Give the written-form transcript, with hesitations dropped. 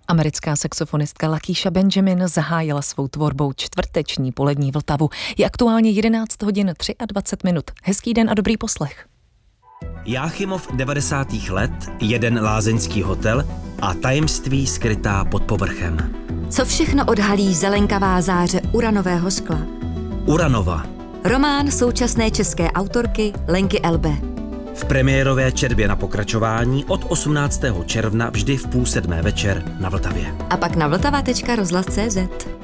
Americká saxofonistka Lakisha Benjamin zahájila svou tvorbou čtvrteční polední Vltavu. Je aktuálně 11 hodin 23 minut. Hezký den a dobrý poslech. Jáchymov 90. let, jeden lázeňský hotel a tajemství skrytá pod povrchem. Co všechno odhalí zelenkavá záře uranového skla? Uranova. Román současné české autorky Lenky Elbe. V premiérové četbě na pokračování od 18. června vždy v 6:30 večer na Vltavě. A pak na vltava.rozhlas.cz.